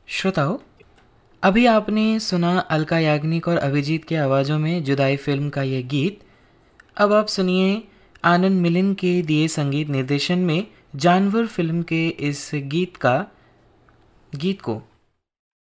श्रोताओं, अभी आपने सुना अलका याग्निक और अभिजीत की आवाज़ों में जुदाई फिल्म का ये गीत। अब आप सुनिए आनंद मिलिन के दिए संगीत निर्देशन में जानवर फिल्म के इस गीत को।